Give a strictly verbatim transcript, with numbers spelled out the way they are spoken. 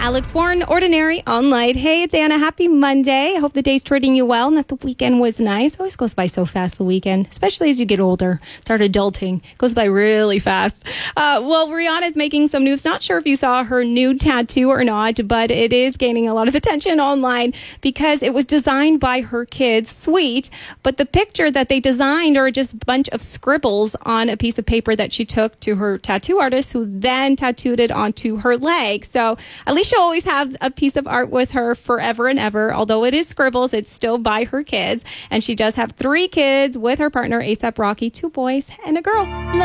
Alex Warren, Ordinary on Light. Hey, it's Anna. Happy Monday. I hope the day's treating you well and that the weekend was nice. It always goes by so fast, the weekend, especially as you get older. Start adulting. It goes by really fast. Uh, well, Rihanna's making some news. Not sure if you saw her new tattoo or not, but it is gaining a lot of attention online because it was designed by her kids. Sweet. But the picture that they designed are just a bunch of scribbles on a piece of paper that she took to her tattoo artist, who then tattooed it onto her leg. So at least she'll always have a piece of art with her forever and ever. Although it is scribbles, it's still by her kids. And she does have three kids with her partner, A$AP Rocky, two boys and a girl.